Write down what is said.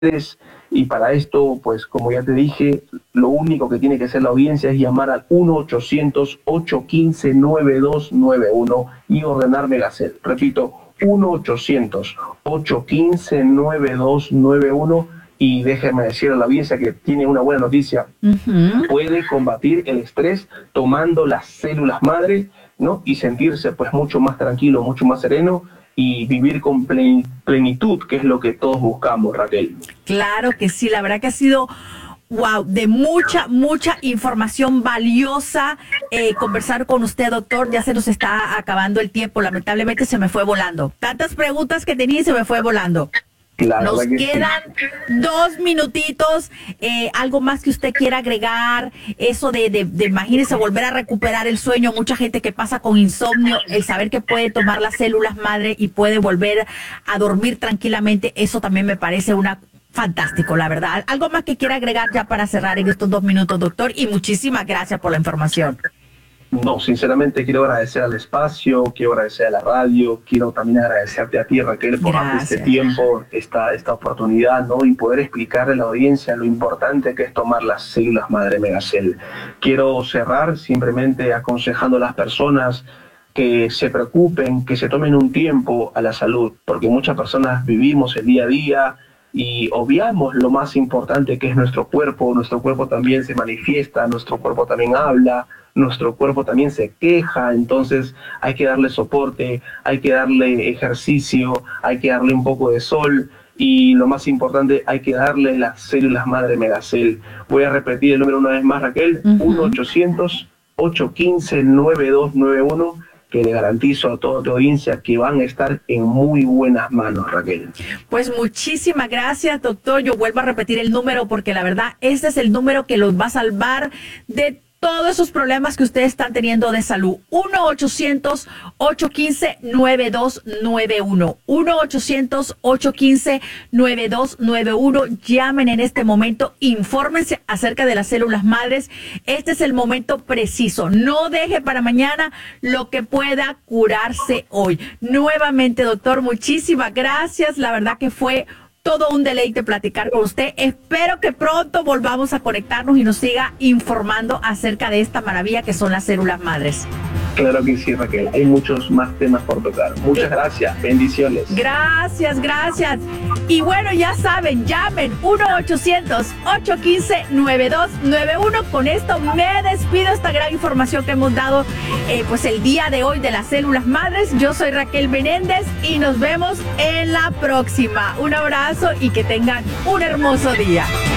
Y para esto, pues como ya te dije, lo único que tiene que hacer la audiencia es llamar al 1-800-815-9291 y ordenar Megacel. Repito, 1-800-815-9291. Y déjeme decir a la audiencia que tiene una buena noticia. Puede combatir el estrés tomando las células madre, ¿no? Y sentirse pues mucho más tranquilo, mucho más sereno y vivir con plenitud, que es lo que todos buscamos, Raquel. Claro que sí, la verdad que ha sido wow, de mucha información valiosa conversar con usted, doctor. Ya se nos está acabando el tiempo, lamentablemente se me fue volando. Tantas preguntas que tenía y se me fue volando. Claro, nos quedan 2 minutitos, algo más que usted quiera agregar, eso de imagínese volver a recuperar el sueño, mucha gente que pasa con insomnio, el saber que puede tomar las células madre y puede volver a dormir tranquilamente, eso también me parece fantástico, la verdad. Algo más que quiera agregar ya para cerrar en estos 2 minutos, doctor, y muchísimas gracias por la información. No, sinceramente quiero agradecer al espacio, quiero agradecer a la radio, quiero también agradecerte a ti, Raquel, por darte este tiempo, esta oportunidad, ¿no? Y poder explicarle a la audiencia lo importante que es tomar las células madre Megacel. Quiero cerrar simplemente aconsejando a las personas que se preocupen, que se tomen un tiempo a la salud, porque muchas personas vivimos el día a día y obviamos lo más importante que es nuestro cuerpo también se manifiesta, nuestro cuerpo también habla, nuestro cuerpo también se queja, entonces hay que darle soporte, hay que darle ejercicio, hay que darle un poco de sol y lo más importante, hay que darle las células madre Megacel. Voy a repetir el número una vez más, Raquel, 1-800-815-9291, que le garantizo a toda tu audiencia que van a estar en muy buenas manos, Raquel. Pues muchísimas gracias, doctor. Yo vuelvo a repetir el número porque la verdad, este es el número que los va a salvar de todos esos problemas que ustedes están teniendo de salud. 1-800-815-9291. 1-800-815-9291. Llamen en este momento, infórmense acerca de las células madres. Este es el momento preciso. No deje para mañana lo que pueda curarse hoy. Nuevamente, doctor, muchísimas gracias. La verdad que fue todo un deleite platicar con usted. Espero que pronto volvamos a conectarnos y nos siga informando acerca de esta maravilla que son las células madres. Claro que sí, Raquel. Hay muchos más temas por tocar. Muchas gracias. Bendiciones. Gracias. Y bueno, ya saben, llamen 1-800-815-9291. Con esto me despido. Esta gran información que hemos dado pues el día de hoy de las células madres. Yo soy Raquel Menéndez y nos vemos en la próxima. Un abrazo y que tengan un hermoso día.